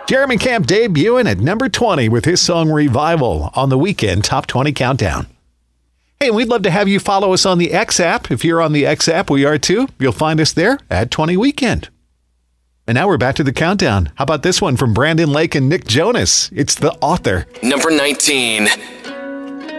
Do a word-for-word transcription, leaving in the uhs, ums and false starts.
Jeremy Camp debuting at number twenty with his song Revival on the Weekend Top twenty Countdown. Hey, we'd love to have you follow us on the X app. If you're on the X app, we are too. You'll find us there at twenty Weekend. And now we're back to the countdown. How about this one from Brandon Lake and Nick Jonas? It's The Author. Number nineteen.